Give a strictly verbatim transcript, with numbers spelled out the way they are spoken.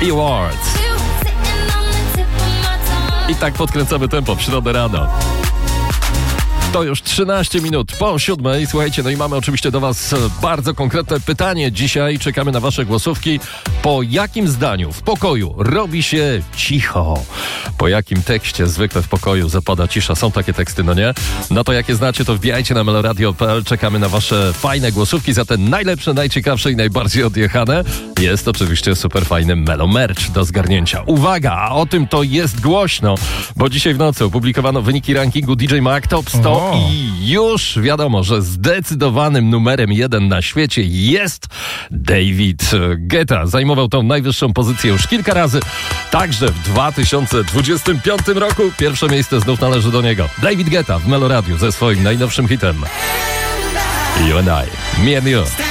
i Awards. I tak podkręcamy tempo w środę rano. To już trzynaście minut po siódmej. Słuchajcie, no i mamy oczywiście do was bardzo konkretne pytanie. Dzisiaj czekamy na wasze głosówki. Po jakim zdaniu w pokoju robi się cicho? Po jakim tekście zwykle w pokoju zapada cisza? Są takie teksty, no nie? No to jakie znacie, to wbijajcie na meloradio kropka p l. Czekamy na wasze fajne głosówki. Za te najlepsze, najciekawsze i najbardziej odjechane jest oczywiście super fajny Melo Merch do zgarnięcia. Uwaga, a o tym to jest głośno, bo dzisiaj w nocy opublikowano wyniki rankingu D J Mag Top sto. O. I już wiadomo, że zdecydowanym numerem jeden na świecie jest David Guetta. Zajmował tą najwyższą pozycję już kilka razy, także w dwa tysiące dwudziestym piątym roku. Pierwsze miejsce znów należy do niego. David Guetta w Melo Radio ze swoim najnowszym hitem You and I, Me and You.